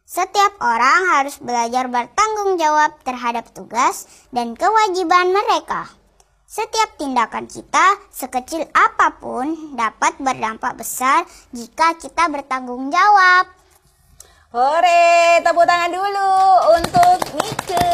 Setiap orang harus belajar bertanggung jawab terhadap tugas dan kewajiban mereka. Setiap tindakan kita, sekecil apapun, dapat berdampak besar jika kita bertanggung jawab. Hore, tepuk tangan dulu untuk Nike.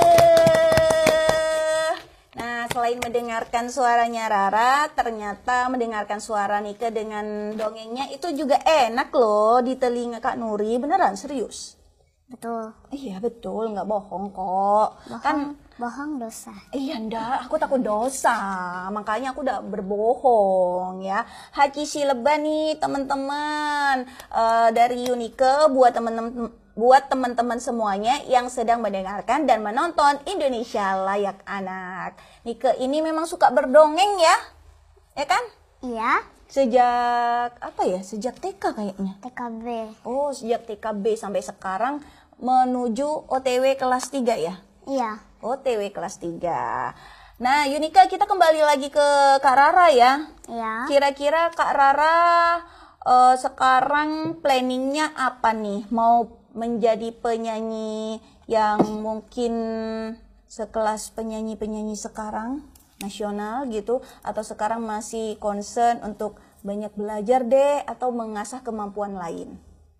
Nah, selain mendengarkan suaranya Rara, ternyata mendengarkan suara Nike dengan dongengnya itu juga enak loh di telinga Kak Nuri. Beneran, serius? Betul. Iya betul, nggak bohong kok. Bohong dosa. Iya ndak, aku takut dosa, makanya aku udah berbohong ya. Haki Sileba nih teman-teman dari Unike buat teman-teman semuanya yang sedang mendengarkan dan menonton Indonesia Layak Anak. Nike ini memang suka berdongeng ya kan? Iya. Sejak apa ya? Sejak TK kayaknya. TKB. Oh, sejak TKB sampai sekarang menuju OTW kelas 3 ya? Iya. OTW kelas 3. Nah, Yunika, kita kembali lagi ke Kak Rara ya. Iya. Kira-kira Kak Rara sekarang planningnya apa nih? Mau menjadi penyanyi yang mungkin sekelas penyanyi-penyanyi sekarang? Nasional gitu, atau sekarang masih concern untuk banyak belajar deh atau mengasah kemampuan lain?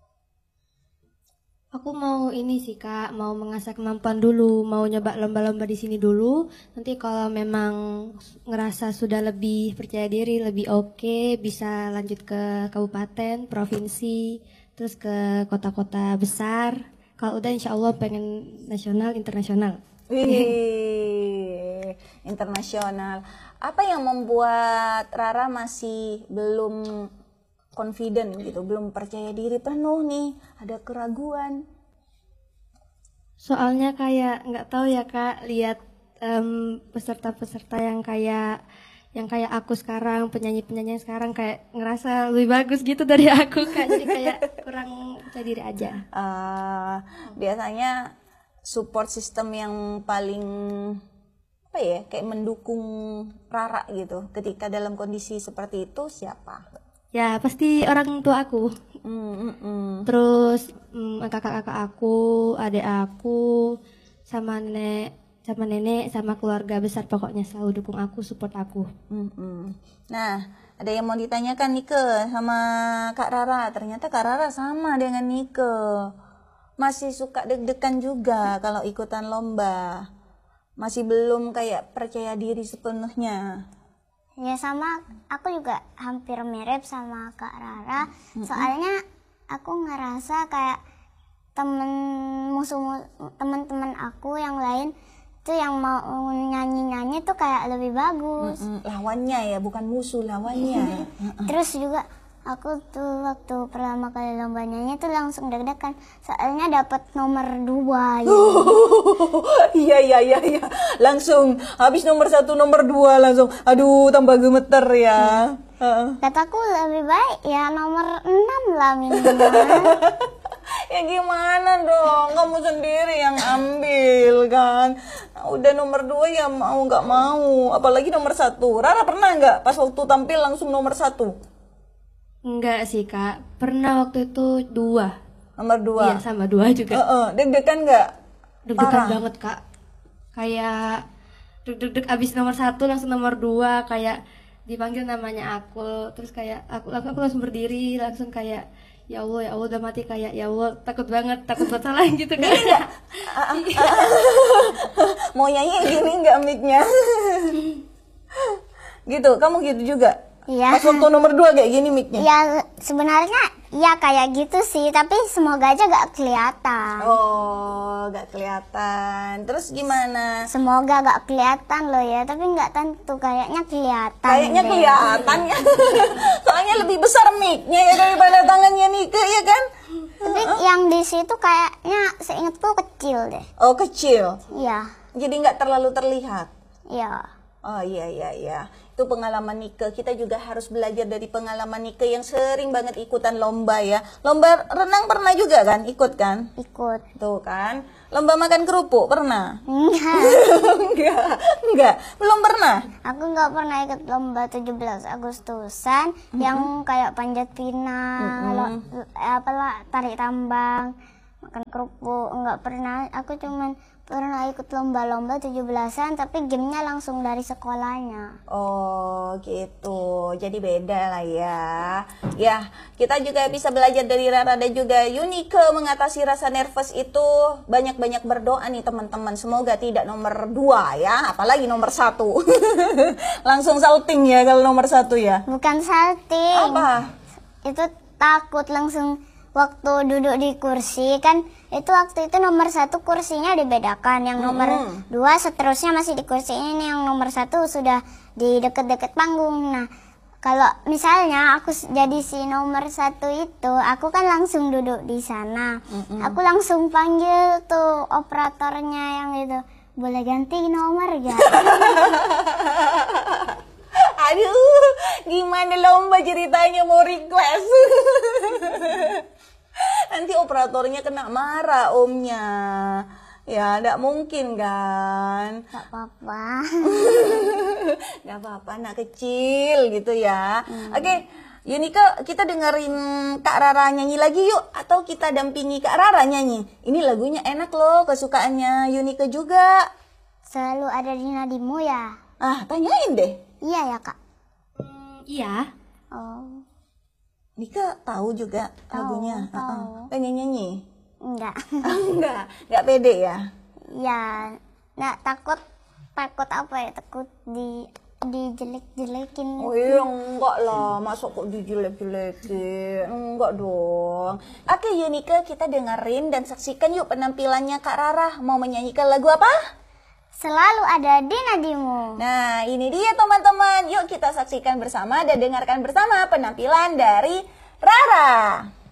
Aku mau ini sih Kak, mau mengasah kemampuan dulu, mau nyoba lomba-lomba di sini dulu. Nanti kalau memang ngerasa sudah lebih percaya diri, lebih oke, bisa lanjut ke kabupaten, provinsi, terus ke kota-kota besar. Kalau udah insya Allah pengen nasional, internasional. Wih, internasional. Apa yang membuat Rara masih belum confident gitu, belum percaya diri penuh nih, ada keraguan? Soalnya kayak nggak tahu ya Kak, lihat peserta-peserta yang kayak aku sekarang, penyanyi-penyanyi yang sekarang kayak ngerasa lebih bagus gitu dari aku Kak, jadi kayak kurang percaya diri aja. Biasanya support system yang paling apa ya, kayak mendukung Rara gitu ketika dalam kondisi seperti itu siapa? Ya pasti orang tua aku. Terus kakak-kakak aku, adik aku, sama nenek, sama keluarga besar, pokoknya selalu dukung aku, support aku. Nah, ada yang mau ditanyakan Nike sama Kak Rara. Ternyata Kak Rara sama dengan Nike, masih suka deg-degan juga kalau ikutan lomba, masih belum kayak percaya diri sepenuhnya. Ya sama, aku juga hampir mirip sama Kak Rara. Soalnya aku ngerasa kayak teman-teman aku yang lain tuh yang mau nyanyi-nyanyi tuh kayak lebih bagus. Lawannya ya, bukan musuh, lawannya. Terus juga aku tuh waktu pertama kali lomba nyanyi tuh langsung deg-degan. Soalnya dapat nomor 2 ya. Iya. Langsung habis nomor 1, nomor 2 langsung. Aduh, tambah gemeter ya. Kataku lebih baik ya nomor 6 lah minimal. Ya gimana dong, kamu sendiri yang ambil kan. Udah nomor 2 ya mau nggak mau. Apalagi nomor 1. Rara pernah nggak pas waktu tampil langsung nomor 1? Enggak sih Kak, pernah waktu itu 2. Nomor 2? Iya sama 2 juga. Deg-degan nggak? Deg-degan banget Kak. Kayak deg-deg abis nomor 1 langsung nomor 2, kayak dipanggil namanya aku. Terus kayak aku langsung berdiri, langsung kayak ya Allah udah mati, kayak ya Allah takut banget, takut buat salah gitu kan. Mau nyanyi gini nggak mic-nya? Gitu, kamu gitu juga? Iya. Pas waktu nomor 2 kayak gini mic-nya? Ya sebenarnya ya kayak gitu sih, tapi semoga aja gak kelihatan. Oh, gak kelihatan. Terus gimana? Semoga gak kelihatan loh ya, tapi gak tentu, kayaknya kelihatan. Kayaknya deh. kelihatan ya. Soalnya lebih besar mic-nya ya daripada tangannya Nike ya kan? Tapi yang di situ kayaknya seingatku kecil deh. Oh, kecil. Iya. Jadi nggak terlalu terlihat. Iya. Oh iya. Itu pengalaman Nike. Kita juga harus belajar dari pengalaman Nike yang sering banget ikutan lomba ya. Lomba renang pernah juga kan? Ikut kan? Ikut. Tuh kan. Lomba makan kerupuk pernah? Enggak. Belum pernah? Aku nggak pernah ikut lomba 17 Agustusan yang kayak panjat pinang, tarik tambang. makan kerupuk. Enggak pernah, aku cuman pernah ikut lomba-lomba 17-an tapi gamenya langsung dari sekolahnya. Oh gitu, jadi beda lah ya. Ya, kita juga bisa belajar dari Rara dan juga Yunike mengatasi rasa nervous itu. Banyak-banyak berdoa nih teman-teman, semoga tidak nomor 2 ya, apalagi nomor 1. Langsung salting ya kalau nomor 1 ya. Bukan salting. Apa? Itu takut langsung waktu duduk di kursi kan, itu waktu itu nomor 1 kursinya dibedakan, yang nomor 2 seterusnya masih di kursi ini, yang nomor 1 sudah di deket-deket panggung. Nah kalau misalnya aku jadi si nomor 1 itu, aku kan langsung duduk di sana. Aku langsung panggil tuh operatornya yang itu, boleh ganti nomor gak? Aduh, gimana lomba ceritanya mau request? Nanti operatornya kena marah omnya. Ya, enggak mungkin kan? Gak apa-apa. Gak apa-apa, anak kecil gitu ya. Oke, Yunike, kita dengerin Kak Rara nyanyi lagi yuk. Atau kita dampingi Kak Rara nyanyi. Ini lagunya enak loh, kesukaannya Yunike juga. Selalu ada di nadimu ya? Ah, tanyain deh. Iya ya Kak? Iya. Oh, Nika tahu juga lagunya. tahu. Pengen nyanyi? enggak. Enggak pede ya? Ya, enggak, takut apa ya? Takut dijelek-jelekin. Oh iya, enggak lah, masa kok dijelek-jelekin, enggak dong. Oke Yunike, kita dengerin dan saksikan yuk penampilannya Kak Rara. Mau menyanyikan lagu apa? Selalu ada di nadimu. Nah ini dia teman-teman, yuk kita saksikan bersama dan dengarkan bersama penampilan dari Rara.